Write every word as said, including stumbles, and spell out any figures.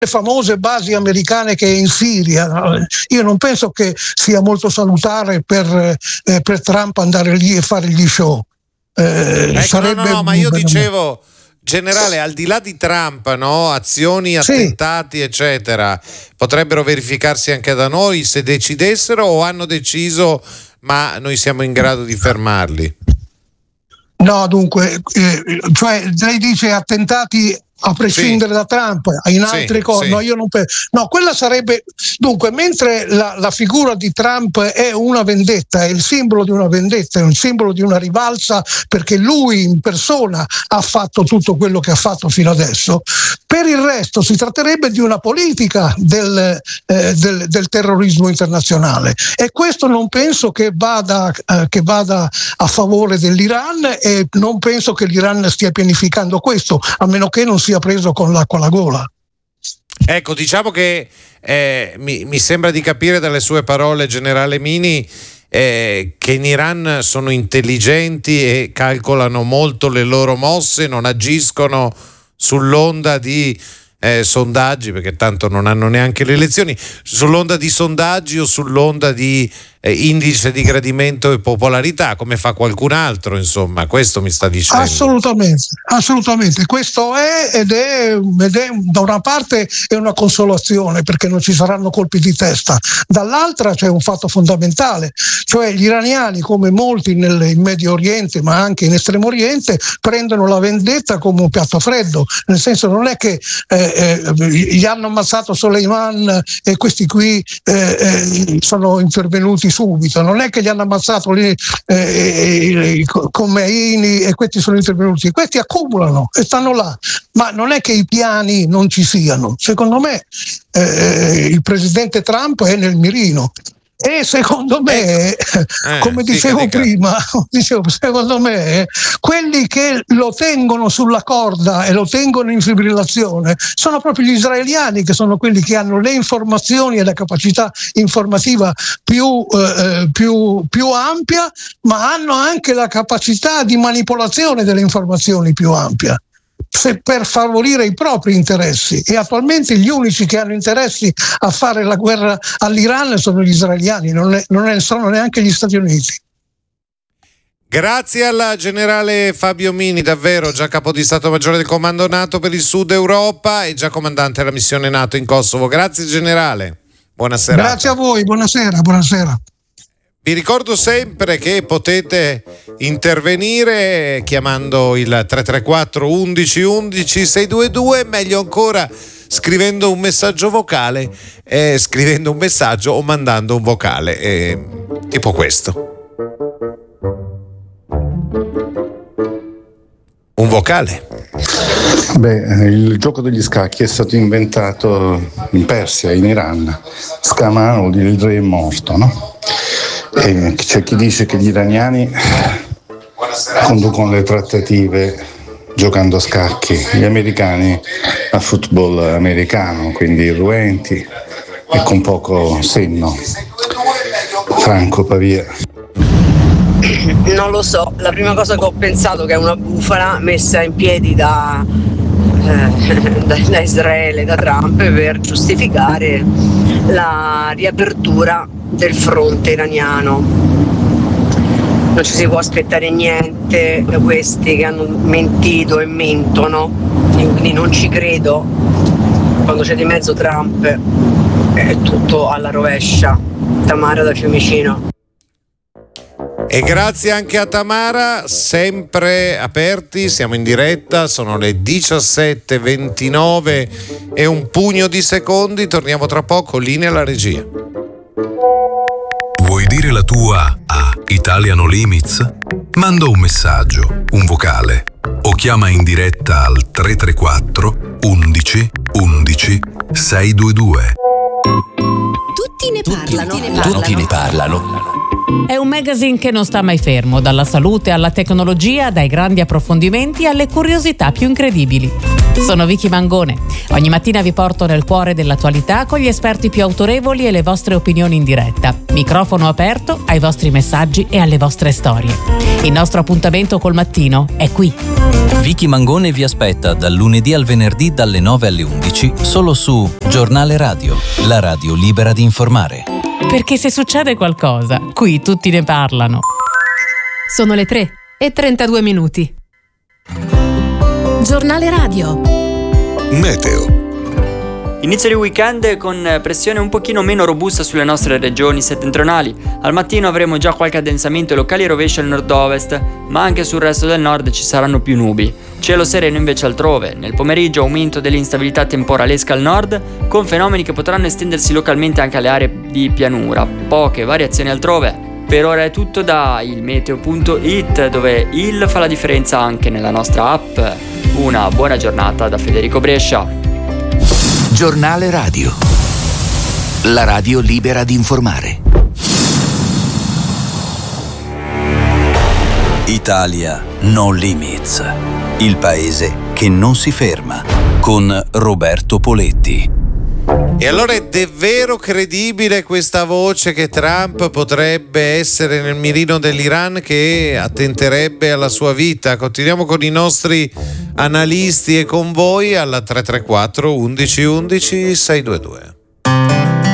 famose basi americane che è in Siria. Io non penso che sia molto salutare per, eh, per Trump andare lì e fare gli show. Eh, ecco, sarebbe no, no, no, ma io dicevo, generale, al di là di Trump, no, azioni, attentati, sì, eccetera, potrebbero verificarsi anche da noi se decidessero, o hanno deciso ma noi siamo in grado di fermarli? No, dunque, eh, cioè lei dice attentati a prescindere, sì, da Trump, in altre, sì, cose, sì. No, io non penso. No, quella sarebbe, dunque, mentre la, la figura di Trump è una vendetta, è il simbolo di una vendetta, è un simbolo di una rivalsa, perché lui in persona ha fatto tutto quello che ha fatto fino adesso. Per il resto si tratterebbe di una politica del, eh, del, del terrorismo internazionale, e questo non penso che vada, eh, che vada a favore dell'Iran, e non penso che l'Iran stia pianificando questo, a meno che non sia preso con l'acqua alla gola. Ecco, diciamo che eh, mi, mi sembra di capire dalle sue parole, generale Mini, eh, che in Iran sono intelligenti e calcolano molto le loro mosse, non agiscono sull'onda di eh, sondaggi, perché tanto non hanno neanche le elezioni, sull'onda di sondaggi o sull'onda di eh, indice di gradimento e popolarità, come fa qualcun altro, insomma, questo mi sta dicendo. Assolutamente, assolutamente, questo è ed, è ed è da una parte è una consolazione, perché non ci saranno colpi di testa, dall'altra c'è un fatto fondamentale, cioè gli iraniani, come molti nel in Medio Oriente ma anche in Estremo Oriente, prendono la vendetta come un piatto freddo, nel senso, non è che eh, eh, gli hanno ammazzato Soleiman e questi qui eh, eh, sono intervenuti subito, non è che gli hanno ammazzato lì eh, Khomeini e questi sono intervenuti, questi accumulano e stanno là, ma non è che i piani non ci siano. Secondo me eh, il presidente Trump è nel mirino. E secondo me, ecco. eh, come dicevo dica, dica. prima, dicevo, secondo me, quelli che lo tengono sulla corda e lo tengono in fibrillazione sono proprio gli israeliani, che sono quelli che hanno le informazioni e la capacità informativa più, eh, più, più ampia, ma hanno anche la capacità di manipolazione delle informazioni più ampia, per favorire i propri interessi, e attualmente gli unici che hanno interessi a fare la guerra all'Iran sono gli israeliani, non, è, non è, sono neanche gli Stati Uniti. Grazie al generale Fabio Mini, davvero già capo di Stato Maggiore del Comando NATO per il Sud Europa e già comandante della missione NATO in Kosovo. Grazie generale, buonasera. Grazie a voi, buonasera, buonasera. Vi ricordo sempre che potete intervenire chiamando il tre tre quattro undici undici seicentoventidue, meglio ancora scrivendo un messaggio vocale, eh, scrivendo un messaggio o mandando un vocale, eh, tipo questo. Un vocale. Beh, il gioco degli scacchi è stato inventato in Persia, in Iran. Scamano vuol dire il re è morto, no? E c'è chi dice che gli iraniani conducono le trattative giocando a scacchi, gli americani a football americano, quindi irruenti e con poco senno. Franco Pavia. Non lo so, la prima cosa che ho pensato che è una bufala messa in piedi da, eh, da, da Israele, da Trump, per giustificare la riapertura del fronte iraniano. Non ci si può aspettare niente da questi che hanno mentito e mentono, quindi non ci credo. Quando c'è di mezzo Trump è tutto alla rovescia. Tamara da Fiumicino. E grazie anche a Tamara, sempre aperti, siamo in diretta, sono le diciassette e ventinove e un pugno di secondi, torniamo tra poco, linea alla regia. Vuoi dire la tua a Italian No Limits? Manda un messaggio, un vocale o chiama in diretta al tre tre quattro undici undici seicentoventidue. Tutti ne parlano. Tutti ne parlano. Tutti ne parlano. È un magazine che non sta mai fermo, dalla salute alla tecnologia, dai grandi approfondimenti alle curiosità più incredibili. Sono Vicky Mangone. Ogni mattina vi porto nel cuore dell'attualità con gli esperti più autorevoli e le vostre opinioni in diretta. Microfono aperto ai vostri messaggi e alle vostre storie. Il nostro appuntamento col mattino è qui. Vicky Mangone vi aspetta dal lunedì al venerdì dalle nove alle undici solo su Giornale Radio, la radio libera di informare. Perché se succede qualcosa, qui tutti ne parlano. Sono le tre e trentadue minuti. Giornale Radio. Meteo. Inizio di weekend con pressione un pochino meno robusta sulle nostre regioni settentrionali. Al mattino avremo già qualche addensamento locali e rovesci al nord-ovest, ma anche sul resto del nord ci saranno più nubi. Cielo sereno invece altrove. Nel pomeriggio aumento dell'instabilità temporalesca al nord, con fenomeni che potranno estendersi localmente anche alle aree di pianura. Poche variazioni altrove. Per ora è tutto da ilmeteo punto it, dove il fa la differenza anche nella nostra app. Una buona giornata da Federico Brescia. Giornale Radio, la radio libera di informare. Italia No Limits, il paese che non si ferma, con Roberto Poletti. E allora è davvero credibile questa voce che Trump potrebbe essere nel mirino dell'Iran, che attenterebbe alla sua vita? Continuiamo con i nostri analisti e con voi alla tre tre quattro undici undici sei due due.